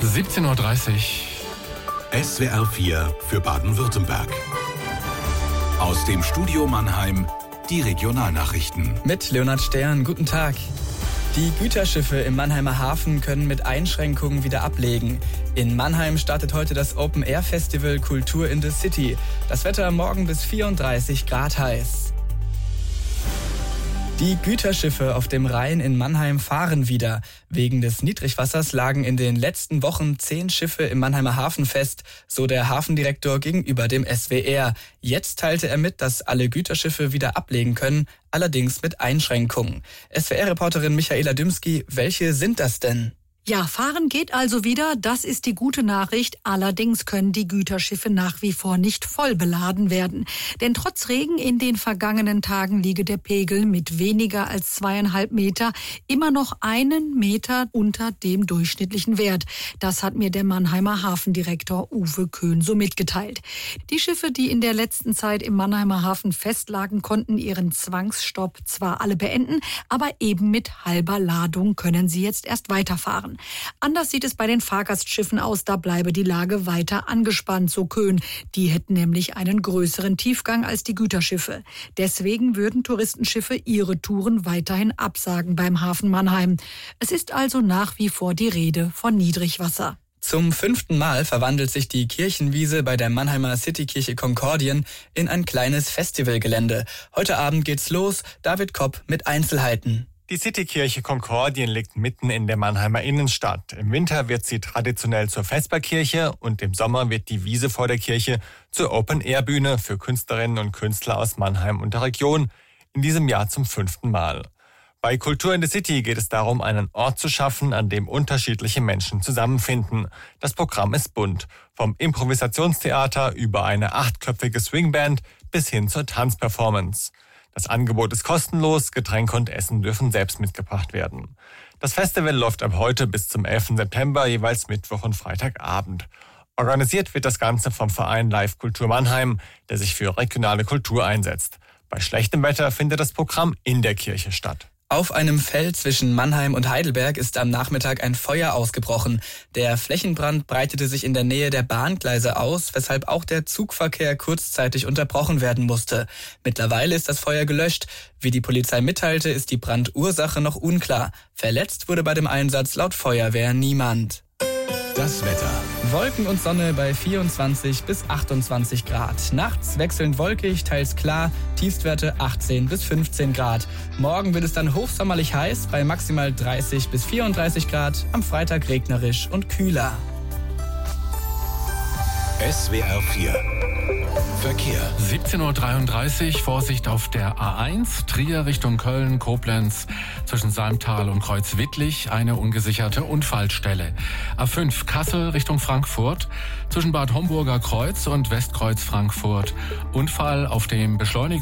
17:30 Uhr. SWR 4 für Baden-Württemberg. Aus dem Studio Mannheim die Regionalnachrichten. Mit Leonhard Stern, guten Tag. Die Güterschiffe im Mannheimer Hafen können mit Einschränkungen wieder ablegen. In Mannheim startet heute das Open-Air-Festival Kultur in the City. Das Wetter morgen bis 34 Grad heiß. Die Güterschiffe auf dem Rhein in Mannheim fahren wieder. Wegen des Niedrigwassers lagen in den letzten Wochen 10 Schiffe im Mannheimer Hafen fest, so der Hafendirektor gegenüber dem SWR. Jetzt teilte er mit, dass alle Güterschiffe wieder ablegen können, allerdings mit Einschränkungen. SWR-Reporterin Michaela Dymski, welche sind das denn? Ja, fahren geht also wieder, das ist die gute Nachricht. Allerdings können die Güterschiffe nach wie vor nicht voll beladen werden. Denn trotz Regen in den vergangenen Tagen liege der Pegel mit weniger als 2,5 Meter immer noch 1 Meter unter dem durchschnittlichen Wert. Das hat mir der Mannheimer Hafendirektor Uwe Köhn so mitgeteilt. Die Schiffe, die in der letzten Zeit im Mannheimer Hafen festlagen, konnten ihren Zwangsstopp zwar alle beenden, aber eben mit halber Ladung können sie jetzt erst weiterfahren. Anders sieht es bei den Fahrgastschiffen aus, da bleibe die Lage weiter angespannt, so Köhn. Die hätten nämlich einen größeren Tiefgang als die Güterschiffe. Deswegen würden Touristenschiffe ihre Touren weiterhin absagen beim Hafen Mannheim. Es ist also nach wie vor die Rede von Niedrigwasser. Zum 5. Mal verwandelt sich die Kirchenwiese bei der Mannheimer Citykirche Konkordien in ein kleines Festivalgelände. Heute Abend geht's los. David Kopp mit Einzelheiten. Die Citykirche Konkordien liegt mitten in der Mannheimer Innenstadt. Im Winter wird sie traditionell zur Vesperkirche und im Sommer wird die Wiese vor der Kirche zur Open-Air-Bühne für Künstlerinnen und Künstler aus Mannheim und der Region. In diesem Jahr zum 5. Mal. Bei Kultur in the City geht es darum, einen Ort zu schaffen, an dem unterschiedliche Menschen zusammenfinden. Das Programm ist bunt. Vom Improvisationstheater über eine 8-köpfige Swingband bis hin zur Tanzperformance. Das Angebot ist kostenlos, Getränke und Essen dürfen selbst mitgebracht werden. Das Festival läuft ab heute bis zum 11. September, jeweils Mittwoch und Freitagabend. Organisiert wird das Ganze vom Verein Live Kultur Mannheim, der sich für regionale Kultur einsetzt. Bei schlechtem Wetter findet das Programm in der Kirche statt. Auf einem Feld zwischen Mannheim und Heidelberg ist am Nachmittag ein Feuer ausgebrochen. Der Flächenbrand breitete sich in der Nähe der Bahngleise aus, weshalb auch der Zugverkehr kurzzeitig unterbrochen werden musste. Mittlerweile ist das Feuer gelöscht. Wie die Polizei mitteilte, ist die Brandursache noch unklar. Verletzt wurde bei dem Einsatz laut Feuerwehr niemand. Das Wetter. Wolken und Sonne bei 24 bis 28 Grad. Nachts wechselnd wolkig, teils klar, Tiefstwerte 18 bis 15 Grad. Morgen wird es dann hochsommerlich heiß bei maximal 30 bis 34 Grad, am Freitag regnerisch und kühler. SWR 4 Verkehr. 17:33 Uhr, Vorsicht auf der A1, Trier Richtung Köln, Koblenz, zwischen Salmtal und Kreuzwittlich, eine ungesicherte Unfallstelle. A5, Kassel Richtung Frankfurt, zwischen Bad Homburger Kreuz und Westkreuz Frankfurt, Unfall auf dem Beschleunigungsweg